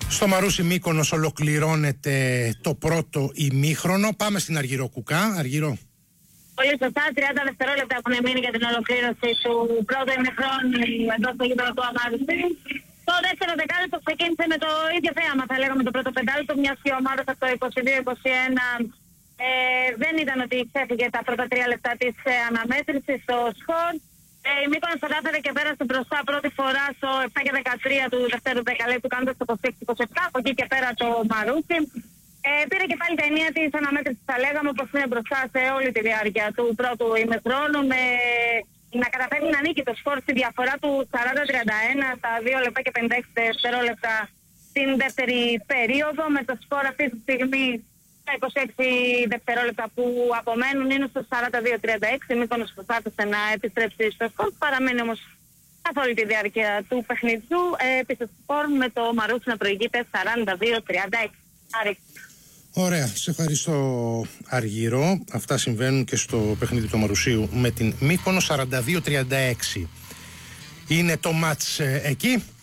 Στο Μαρούσι Μύκονος ολοκληρώνεται το πρώτο ημίχρονο. Πάμε στην Αργυρό Κουκά. Αργυρό. Πολύ σωστά, 30 δευτερόλεπτα έχουν μείνει για την ολοκλήρωση του πρώτου ημιχρόνου εδώ στο γήπεδο του Αμάρουσι. Το δεύτερο δεκάλεπτο ξεκίνησε με το ίδιο θέαμα, θα λέγαμε, το πρώτο πεντάλεπτο, μιας και ο Μάρος από το 22-21 δεν ήταν ότι ξέφυγε τα πρώτα 3 λεπτά της αναμέτρησης στο σκορ. Η Μύκονος κατάφερε και πέρασε μπροστά πρώτη φορά στο 7-13 του δεύτερου δεκαλέπτου, κάνοντας το 26-27. Από εκεί και πέρα το Μαρούσι πήρε και πάλι τα ενία της αναμέτρησης, θα λέγαμε, όπως είναι μπροστά σε όλη τη διάρκεια του πρώτου ημιχρόνου, με να καταφέρει να νίκει το σκορ στη διαφορά του 40-31 στα 2 λεπτά και 56 δευτερόλεπτα στην δεύτερη περίοδο. Με το σκορ αυτή τη στιγμή τα 26 δευτερόλεπτα που απομένουν είναι στο 42-36. Μύκονος προσπάθησε να επιστρέψει στο σκορ, παραμένει όμως καθ' όλη τη διάρκεια του παιχνιδιού πίσω στο σκορ, με το Μαρούσι να προηγείται 42-36. Ωραία, σε ευχαριστώ Αργυρό. Αυτά συμβαίνουν και στο παιχνίδι του Μαρουσίου με την Μύκονο. 42-36 είναι το μάτς εκεί.